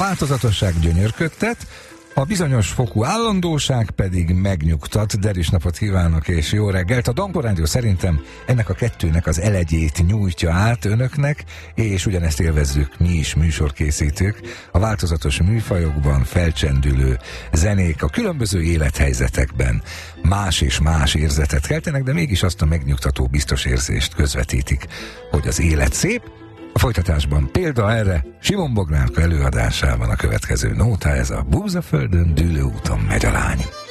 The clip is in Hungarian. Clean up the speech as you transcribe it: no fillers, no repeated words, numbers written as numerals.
változatosság gyönyörködtet, a bizonyos fokú állandóság pedig megnyugtat. Derűs napot kívánok és jó reggelt! A Dankor Rádió szerintem ennek a kettőnek az elegyét nyújtja át önöknek, és ugyanezt élvezzük mi is, műsorkészítők. A változatos műfajokban felcsendülő zenék a különböző élethelyzetekben más és más érzetet keltenek, de mégis azt a megnyugtató biztos érzést közvetítik, hogy az élet szép. A folytatásban példa erre Simon Bognárka előadásában a következő nóta, ez a Búzaföldön dűlő úton megy a lány.